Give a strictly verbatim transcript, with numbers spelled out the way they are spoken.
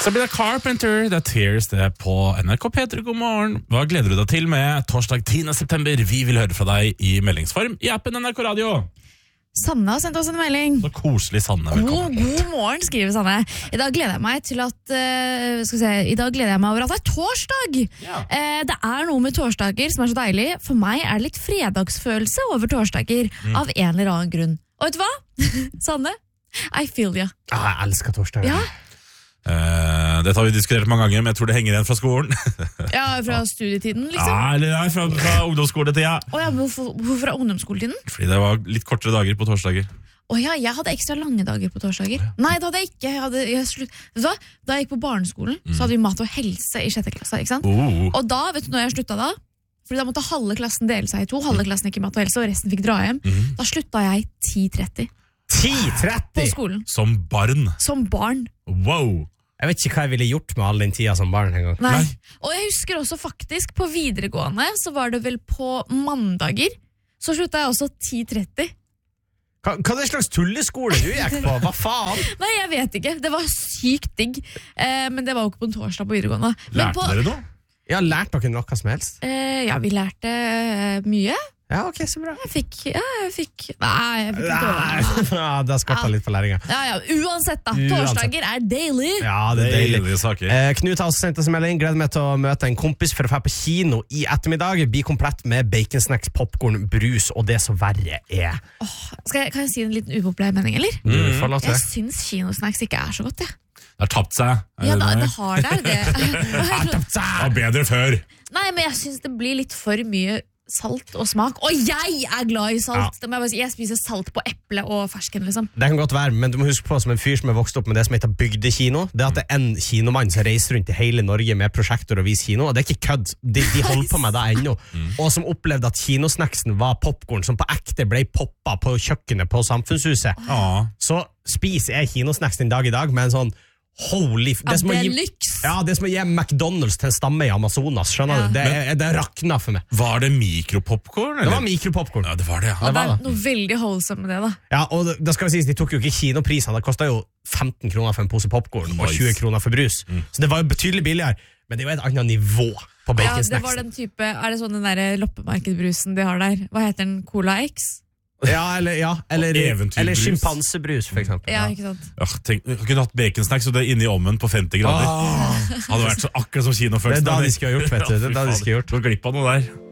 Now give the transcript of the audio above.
Sabrina Carpenter, det er Tears, det er på N R K P tre. God morgen. Hva gleder du deg til med torsdag tiende september? Vi vil høre fra deg i meldingsform i appen N R K Radio. Sanne har sendt oss en melding. Så koselig, Sanne. God, god morgen, skriver Sanne. I dag gleder jeg meg til at uh, skal vi se, I dag gleder jeg meg over at det er torsdag. Ja. Uh, det er noe med torsdager som er så deilig. For meg er det litt fredagsfølelse over torsdager, mm. av en eller annen grunn. Og vet du hva? Sanne, I feel ya. Ah, jeg elsker torsdager. Ja. Uh, dette har vi diskutert mange ganger, men jeg tror det henger igjen fra skolen. Ja, fra studietiden, liksom. Ja, eller nei, fra, fra ungdomsskoletida. Oh, ja, hvorfor, hvorfor fra ungdomsskoletiden? Fordi det var litt kortere dager på torsdager. Oh, ja, jeg hadde ekstra lange dager på torsdager. Oh, ja. Nei, det hadde jeg ikke. Jeg hadde, jeg slutt... Vet du hva? Da jeg gikk på barneskolen, mm. så hadde vi mat og helse i sjette klasse, ikke sant? Oh. Og da, vet du når jeg slutta da? Fordi da måtte halve klassen dele seg i to. Halve klassen gikk i mat og helse, og resten fikk dra hjem. Mm. Da slutta jeg ti tretti. ti tretti? På skolen. Som barn? Som barn. Wow! Jeg vet ikke hva jeg ville gjort med all den tida som barn en gang. Nei. Og jeg husker også faktisk på videregående, så var det vel på mandager, så slutta jeg også ti tretti. Hva, hva er det slags tulleskole du gikk på? Hva faen? Nei, jeg vet ikke. Det var sykt digg. Eh, men det var jo ikke på en torsdag på videregående. Lærte på, dere noe? Ja, lærte dere noe som helst? Eh, ja, vi lærte eh, mye. Ja, ok, så bra. Jeg fikk, ja, jeg fikk Nei, jeg fikk ikke Nei, ja, det har skortet ja. litt på læringa. Ja, ja, uansett da, Uansett. Torsdager er daily. Ja, det er deilige saker. eh, Knut har også sendt oss en melding. Gleder meg til å møte en kompis for å dra på kino i ettermiddag. Bli komplett med baconsnacks, popcorn, brus og det så verre er. oh, skal jeg, Kan jeg si en liten upopulær mening, eller? Mm, mm. Jeg syns kinosnacks ikke er så godt, jeg. Det har tapt seg. Ja, da, det har det, det. Det har tapt seg. Det var bedre før. Nei, men jeg syns det blir litt for mye salt og smak. Og jeg er glad i salt. Ja. Det må jeg, bare si. Jeg spiser salt på eple og fersken, liksom. Det kan godt være, men du må huske på som en fyr som er vokst opp med det som heter bygdekino. Det er at det er en kinomann som reiser rundt i hele Norge med prosjektor og viser kino, og det er ikke kødd. De, de holder på med det ennå. Mm. Og som opplevde at kinosnacksen var popcorn som på ekte ble poppa på kjøkkenet på Samfunnshuset. Ja. Så spiser jeg kinosnacks den dag i dag med en sånn holy f- ja, det, det, gi, ja, det er som å gi McDonald's til en stamme i Amazonas. Skjønner ja. du? Det, er, det rakna for meg. Var det mikropopcorn? Det var mikropopcorn. Ja, det var det, ja. Og det, det er noe veldig wholesome med det, da. Ja, og da skal vi si, de tok jo ikke kinopriser. Det kostet jo femten kroner for en pose popcorn nice. Og tjue kroner for brus. Mm. Så det var jo betydelig billigere, men det er jo et annet nivå på baconsnacksen. Ja, det var den type, er det sånn den der loppemarkedbrusen de har der? Hva heter den? Cola X? Ja, eller, ja, eller, eller sjimpansebrus, for eksempel. Ja, ikke sant? Ja, tenk, jeg kunne hatt baconsnacks og det inni ovnen på femti grader. Ah. Hadde vært så akkurat som kinofølelsen. Det er da de skulle ha gjort, vet du. Det er da de skulle ha gjort. Du går glipp av noe der.